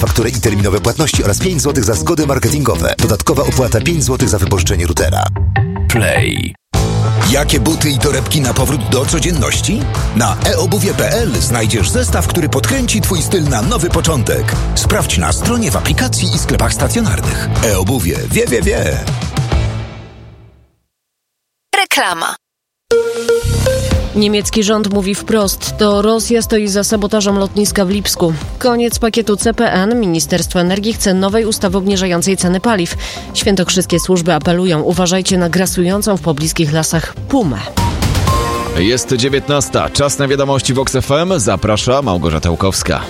Faktury i terminowe płatności oraz 5 zł za zgody marketingowe. Dodatkowa opłata 5 zł za wypożyczenie routera. Play. Jakie buty i torebki na powrót do codzienności? Na eobuwie.pl znajdziesz zestaw, który podkręci Twój styl na nowy początek. Sprawdź na stronie, w aplikacji i sklepach stacjonarnych. eobuwie. Wie. Reklama. Niemiecki rząd mówi wprost, to Rosja stoi za sabotażem lotniska w Lipsku. Koniec pakietu CPN. Ministerstwo Energii chce nowej ustawy obniżającej ceny paliw. Świętokrzyskie służby apelują, uważajcie na grasującą w pobliskich lasach pumę. Jest 19. Czas na wiadomości Vox FM. Zaprasza Małgorzata Łukowska.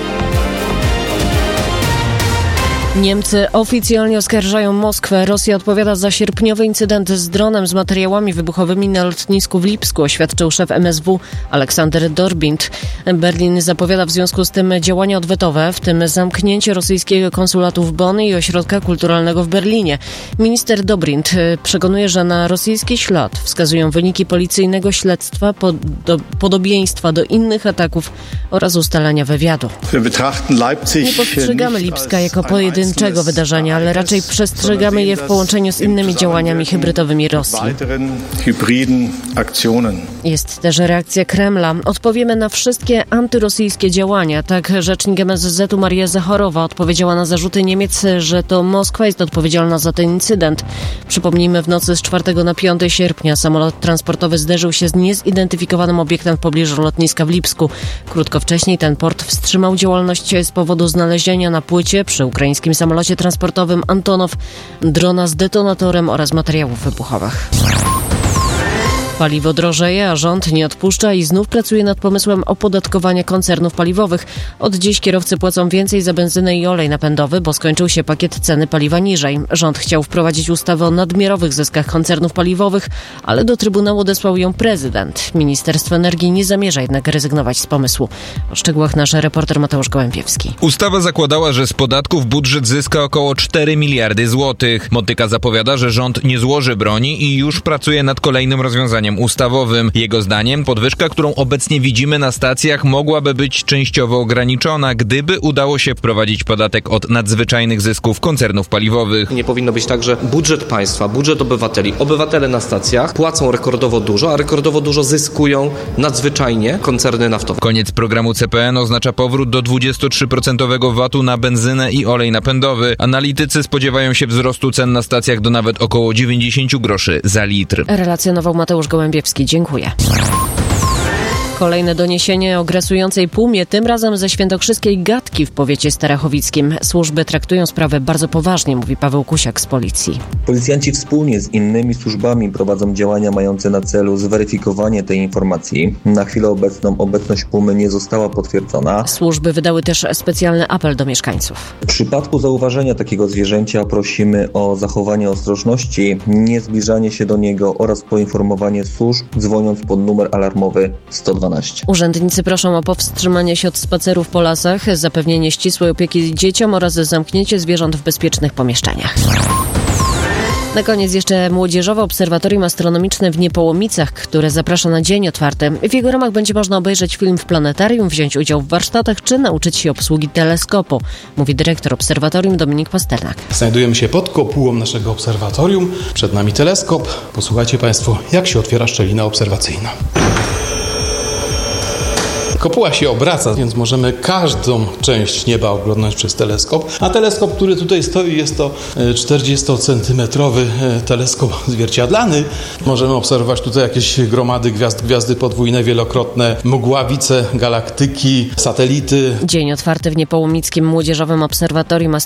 Niemcy oficjalnie oskarżają Moskwę. Rosja odpowiada za sierpniowy incydent z dronem z materiałami wybuchowymi na lotnisku w Lipsku, oświadczył szef MSW Aleksander Dobrindt. Berlin zapowiada w związku z tym działania odwetowe, w tym zamknięcie rosyjskiego konsulatu w Bonn i ośrodka kulturalnego w Berlinie. Minister Dobrindt przekonuje, że na rosyjski ślad wskazują wyniki policyjnego śledztwa, podobieństwa do innych ataków oraz ustalania wywiadu. Nie postrzegamy Lipska jako pojedynczego wydarzenia, ale raczej przestrzegamy je w połączeniu z innymi działaniami hybrydowymi Rosji. Jest też reakcja Kremla. Odpowiemy na wszystkie antyrosyjskie działania. Tak rzecznik MSZ-u Maria Zachorowa odpowiedziała na zarzuty Niemiec, że to Moskwa jest odpowiedzialna za ten incydent. Przypomnijmy, w nocy z 4 na 5 sierpnia samolot transportowy zderzył się z niezidentyfikowanym obiektem w pobliżu lotniska w Lipsku. Krótko wcześniej ten port wstrzymał działalność z powodu znalezienia na płycie przy ukraińskim samolocie transportowym Antonow drona z detonatorem oraz materiałów wybuchowych. Paliwo drożeje, a rząd nie odpuszcza i znów pracuje nad pomysłem opodatkowania koncernów paliwowych. Od dziś kierowcy płacą więcej za benzynę i olej napędowy, bo skończył się pakiet ceny paliwa niżej. Rząd chciał wprowadzić ustawę o nadmiarowych zyskach koncernów paliwowych, ale do Trybunału odesłał ją prezydent. Ministerstwo Energii nie zamierza jednak rezygnować z pomysłu. O szczegółach nasz reporter Mateusz Gołębiewski. Ustawa zakładała, że z podatków budżet zyska około 4 miliardy złotych. Motyka zapowiada, że rząd nie złoży broni i już pracuje nad kolejnym rozwiązaniem ustawowym. Jego zdaniem podwyżka, którą obecnie widzimy na stacjach, mogłaby być częściowo ograniczona, gdyby udało się wprowadzić podatek od nadzwyczajnych zysków koncernów paliwowych. Nie powinno być tak, że budżet państwa, budżet obywatele na stacjach płacą rekordowo dużo, a rekordowo dużo zyskują nadzwyczajnie koncerny naftowe. Koniec programu CPN oznacza powrót do 23% VAT-u na benzynę i olej napędowy. Analitycy spodziewają się wzrostu cen na stacjach do nawet około 90 groszy za litr. Relacjonował Mateusz Gołębiewski. Dziękuję. Kolejne doniesienie o grasującej pumie, tym razem ze świętokrzyskiej Gatki w powiecie starachowickim. Służby traktują sprawę bardzo poważnie, mówi Paweł Kusiak z policji. Policjanci wspólnie z innymi służbami prowadzą działania mające na celu zweryfikowanie tej informacji. Na chwilę obecną obecność pumy nie została potwierdzona. Służby wydały też specjalny apel do mieszkańców. W przypadku zauważenia takiego zwierzęcia prosimy o zachowanie ostrożności, niezbliżanie się do niego oraz poinformowanie służb, dzwoniąc pod numer alarmowy 112. Urzędnicy proszą o powstrzymanie się od spacerów po lasach, zapewnienie ścisłej opieki dzieciom oraz zamknięcie zwierząt w bezpiecznych pomieszczeniach. Na koniec jeszcze Młodzieżowe Obserwatorium Astronomiczne w Niepołomicach, które zaprasza na dzień otwarty. W jego ramach będzie można obejrzeć film w planetarium, wziąć udział w warsztatach czy nauczyć się obsługi teleskopu, mówi dyrektor obserwatorium Dominik Pasternak. Znajdujemy się pod kopułą naszego obserwatorium. Przed nami teleskop. Posłuchajcie Państwo, jak się otwiera szczelina obserwacyjna. Kopuła się obraca, więc możemy każdą część nieba oglądać przez teleskop. A teleskop, który tutaj stoi, jest to 40-centymetrowy teleskop zwierciadlany. Możemy obserwować tutaj jakieś gromady gwiazd, gwiazdy podwójne, wielokrotne, mgławice, galaktyki, satelity. Dzień otwarty w Niepołomickim Młodzieżowym Obserwatorium